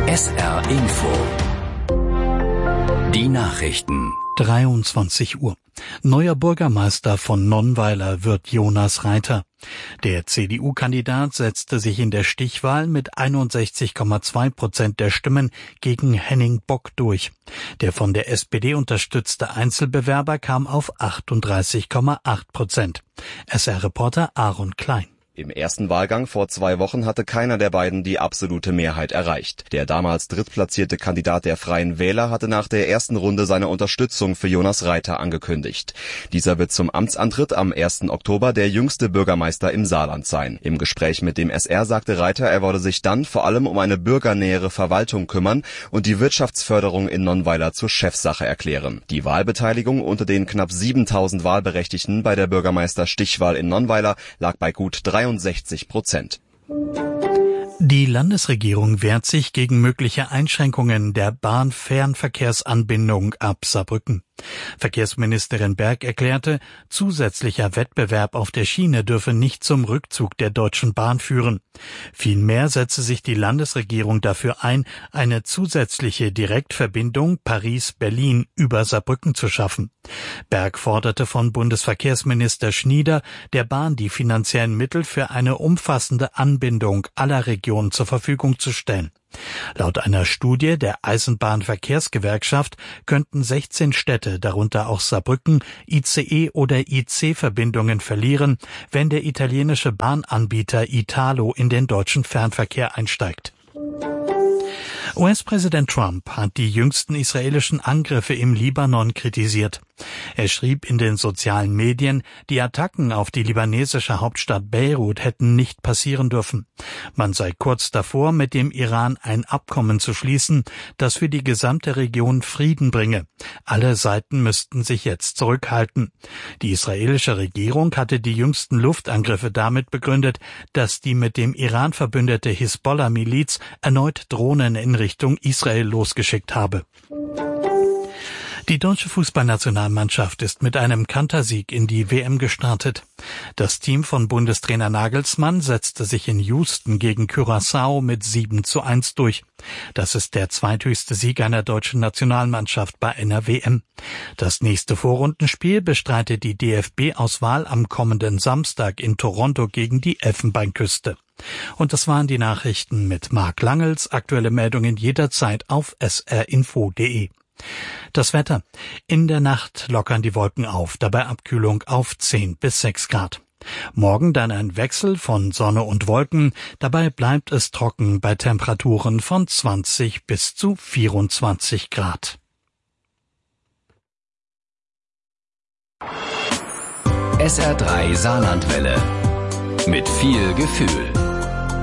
SR Info. Die Nachrichten. 23 Uhr. Neuer Bürgermeister von Nonnweiler wird Jonas Reiter. Der CDU-Kandidat setzte sich in der Stichwahl mit 61,2% der Stimmen gegen Henning Bock durch. Der von der SPD unterstützte Einzelbewerber kam auf 38,8%. SR-Reporter Aaron Klein. Im ersten Wahlgang vor 2 Wochen hatte keiner der beiden die absolute Mehrheit erreicht. Der damals drittplatzierte Kandidat der Freien Wähler hatte nach der ersten Runde seine Unterstützung für Jonas Reiter angekündigt. Dieser wird zum Amtsantritt am 1. Oktober der jüngste Bürgermeister im Saarland sein. Im Gespräch mit dem SR sagte Reiter, er wolle sich dann vor allem um eine bürgernähere Verwaltung kümmern und die Wirtschaftsförderung in Nonnweiler zur Chefsache erklären. Die Wahlbeteiligung unter den knapp 7.000 Wahlberechtigten bei der Bürgermeister-Stichwahl in Nonnweiler lag bei gut 63%. Die Landesregierung wehrt sich gegen mögliche Einschränkungen der Bahnfernverkehrsanbindung ab Saarbrücken. Verkehrsministerin Berg erklärte, zusätzlicher Wettbewerb auf der Schiene dürfe nicht zum Rückzug der Deutschen Bahn führen. Vielmehr setze sich die Landesregierung dafür ein, eine zusätzliche Direktverbindung Paris-Berlin über Saarbrücken zu schaffen. Berg forderte von Bundesverkehrsminister Schnieder, der Bahn die finanziellen Mittel für eine umfassende Anbindung aller Regionen zur Verfügung zu stellen. Laut einer Studie der Eisenbahnverkehrsgewerkschaft könnten 16 Städte, darunter auch Saarbrücken, ICE- oder IC-Verbindungen verlieren, wenn der italienische Bahnanbieter Italo in den deutschen Fernverkehr einsteigt. US-Präsident Trump hat die jüngsten israelischen Angriffe im Libanon kritisiert. Er schrieb in den sozialen Medien, die Attacken auf die libanesische Hauptstadt Beirut hätten nicht passieren dürfen. Man sei kurz davor, mit dem Iran ein Abkommen zu schließen, das für die gesamte Region Frieden bringe. Alle Seiten müssten sich jetzt zurückhalten. Die israelische Regierung hatte die jüngsten Luftangriffe damit begründet, dass die mit dem Iran verbündete Hisbollah-Miliz erneut Drohnen in Richtung Israel losgeschickt habe. Die deutsche Fußballnationalmannschaft ist mit einem Kantersieg in die WM gestartet. Das Team von Bundestrainer Nagelsmann setzte sich in Houston gegen Curaçao mit 7:1 durch. Das ist der zweithöchste Sieg einer deutschen Nationalmannschaft bei einer WM. Das nächste Vorrundenspiel bestreitet die DFB-Auswahl am kommenden Samstag in Toronto gegen die Elfenbeinküste. Und das waren die Nachrichten mit Marc Langels. Aktuelle Meldungen jederzeit auf srinfo.de. Das Wetter. In der Nacht lockern die Wolken auf, dabei Abkühlung auf 10 bis 6 Grad. Morgen dann ein Wechsel von Sonne und Wolken, dabei bleibt es trocken bei Temperaturen von 20 bis zu 24 Grad. SR3 Saarlandwelle. Mit viel Gefühl.